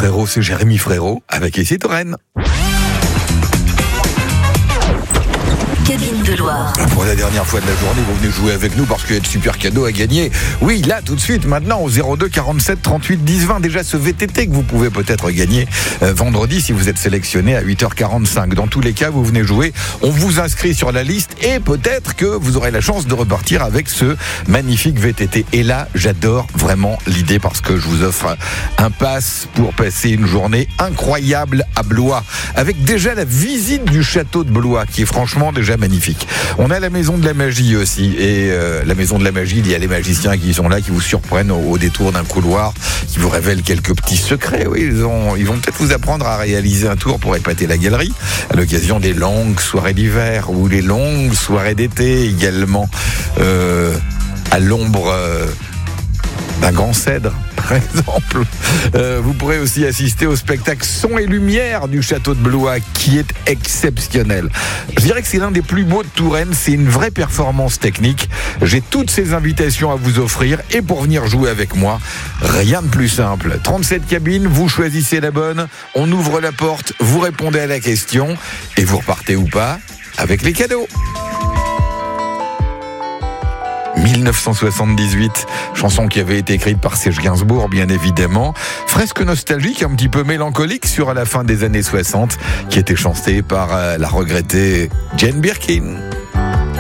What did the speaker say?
Frérot, c'est Jérémy Frérot avec Ici Touraine. Cabine de Loire. Pour la dernière fois de la journée, vous venez jouer avec nous parce qu'il y a de super cadeaux à gagner. Oui, là, tout de suite, maintenant, au 02 47 38 10 20. Déjà, ce VTT que vous pouvez peut-être gagner vendredi si vous êtes sélectionné à 8h45. Dans tous les cas, vous venez jouer. On vous inscrit sur la liste et peut-être que vous aurez la chance de repartir avec ce magnifique VTT. Et là, j'adore vraiment l'idée parce que je vous offre un pass pour passer une journée incroyable à Blois. Avec déjà la visite du château de Blois qui est franchement déjà magnifique. On a la maison de la magie aussi et la maison de la magie, il y a les magiciens qui sont là, qui vous surprennent au détour d'un couloir, qui vous révèlent quelques petits secrets. Oui, ils vont peut-être vous apprendre à réaliser un tour pour épater la galerie à l'occasion des longues soirées d'hiver ou les longues soirées d'été également à l'ombre d'un grand cèdre, par exemple. Vous pourrez aussi assister au spectacle Son et Lumière du Château de Blois, qui est exceptionnel. Je dirais que c'est l'un des plus beaux de Touraine. C'est une vraie performance technique. J'ai toutes ces invitations à vous offrir. Et pour venir jouer avec moi, rien de plus simple. 37 cabines, vous choisissez la bonne. On ouvre la porte, vous répondez à la question. Et vous repartez ou pas avec les cadeaux. 1978, chanson qui avait été écrite par Serge Gainsbourg, bien évidemment. Fresque nostalgique, un petit peu mélancolique sur la fin des années 60, qui était chantée par la regrettée Jane Birkin.